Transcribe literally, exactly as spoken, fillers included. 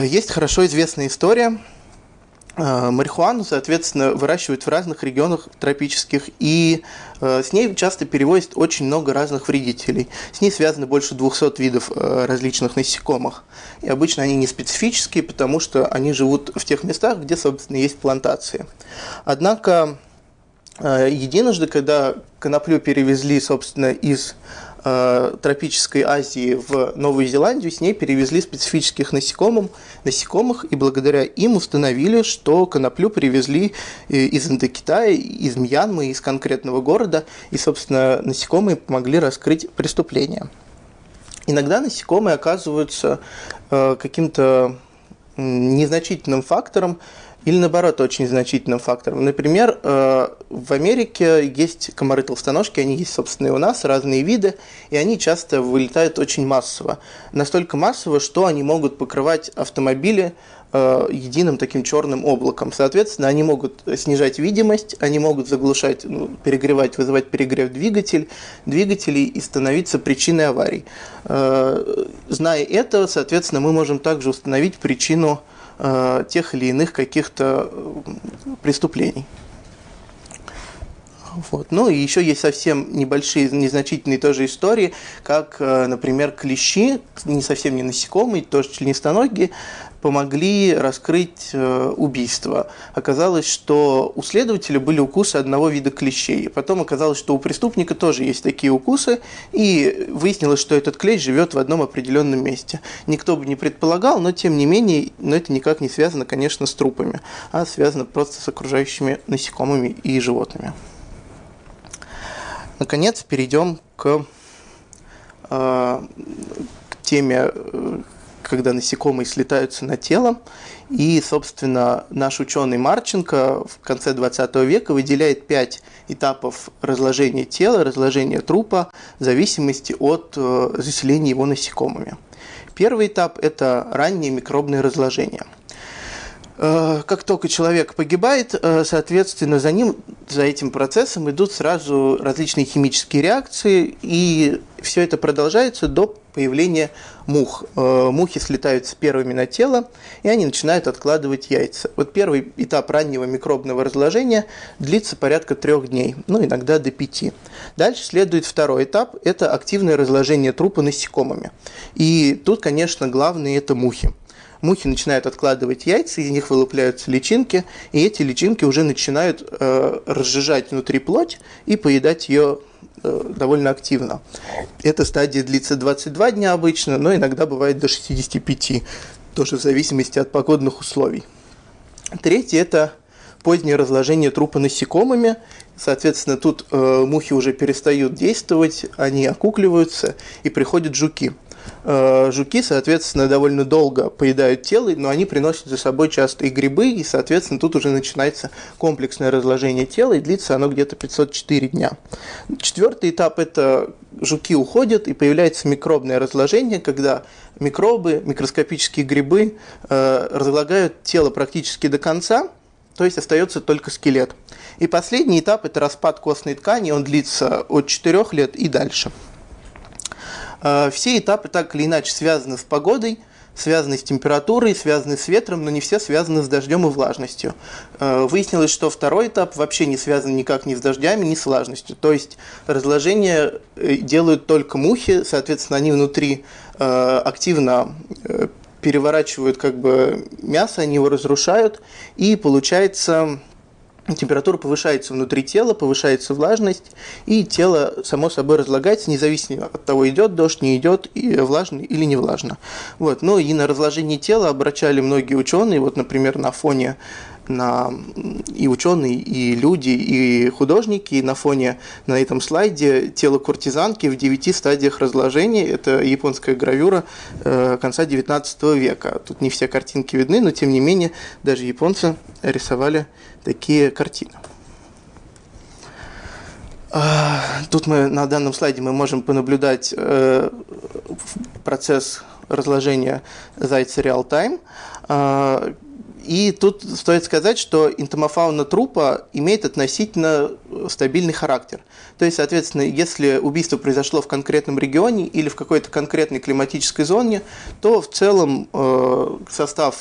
Есть хорошо известная история. Марихуану, соответственно, выращивают в разных регионах тропических, и с ней часто перевозят очень много разных вредителей. С ней связано больше двухсот видов различных насекомых. И обычно они не специфические, потому что они живут в тех местах, где, собственно, есть плантации. Однако, единожды, когда коноплю перевезли, собственно, из тропической Азии в Новую Зеландию, с ней перевезли специфических насекомых, насекомых, и благодаря им установили, что коноплю привезли из Индокитая, из Мьянмы, из конкретного города, и, собственно, насекомые помогли раскрыть преступление. Иногда насекомые оказываются каким-то незначительным фактором, или, наоборот, очень значительным фактором. Например, в Америке есть комары-толстоножки, они есть, собственно, и у нас, разные виды, и они часто вылетают очень массово. Настолько массово, что они могут покрывать автомобили единым таким черным облаком. Соответственно, они могут снижать видимость, они могут заглушать, ну, перегревать, вызывать перегрев двигатель, двигателей и становиться причиной аварий. Зная это, соответственно, мы можем также установить причину тех или иных каких-то преступлений. Вот. Ну и еще есть совсем небольшие, незначительные тоже истории, как, например, клещи, не совсем не насекомые, тоже членистоногие, помогли раскрыть убийство. Оказалось, что у следователя были укусы одного вида клещей. Потом оказалось, что у преступника тоже есть такие укусы, и выяснилось, что этот клещ живет в одном определенном месте. Никто бы не предполагал, но тем не менее, но это никак не связано, конечно, с трупами, а связано просто с окружающими насекомыми и животными. Наконец, перейдем к, э, к теме, когда насекомые слетаются на тело. И, собственно, наш ученый Марченко в конце двадцатого века выделяет пять этапов разложения тела, разложения трупа в зависимости от э, заселения его насекомыми. Первый этап – это раннее микробное разложение. Как только человек погибает, соответственно, за ним, за этим процессом идут сразу различные химические реакции, и все это продолжается до появления мух. Мухи слетаются первыми на тело, и они начинают откладывать яйца. Вот первый этап раннего микробного разложения длится порядка трех дней, ну, иногда до пяти. Дальше следует второй этап – это активное разложение трупа насекомыми. И тут, конечно, главное – это мухи. Мухи начинают откладывать яйца, из них вылупляются личинки, и эти личинки уже начинают э, разжижать внутри плоть и поедать ее э, довольно активно. Эта стадия длится двадцать два дня обычно, но иногда бывает до шестидесяти пяти, тоже в зависимости от погодных условий. Третье – это позднее разложение трупа насекомыми. Соответственно, тут э, мухи уже перестают действовать, они окукливаются, и приходят жуки. Жуки, соответственно, довольно долго поедают тело, но они приносят за собой часто и грибы, и, соответственно, тут уже начинается комплексное разложение тела, и длится оно где-то пятьсот четыре дня. Четвертый этап – это жуки уходят, и появляется микробное разложение, когда микробы, микроскопические грибы э, разлагают тело практически до конца, то есть остается только скелет. И последний этап – это распад костной ткани, он длится от четырёх лет и дальше. Все этапы так или иначе связаны с погодой, связаны с температурой, связаны с ветром, но не все связаны с дождем и влажностью. Выяснилось, что второй этап вообще не связан никак ни с дождями, ни с влажностью. То есть разложение делают только мухи, соответственно, они внутри активно переворачивают как бы мясо, они его разрушают, и получается температура повышается внутри тела, повышается влажность, и тело само собой разлагается, независимо от того, идет дождь, не идет, и влажно или не влажно. Вот. Ну и на разложение тела обращали многие ученые, вот, например, на фоне на и ученые, и люди, и художники, и на фоне на этом слайде тело куртизанки в девяти стадиях разложения. Это японская гравюра э, конца девятнадцатого века. Тут не все картинки видны, но тем не менее даже японцы рисовали такие картины. Тут мы на данном слайде мы можем понаблюдать э, процесс разложения зайца реал-тайм. И тут стоит сказать, что энтомофауна трупа имеет относительно стабильный характер. То есть, соответственно, если убийство произошло в конкретном регионе или в какой-то конкретной климатической зоне, то в целом состав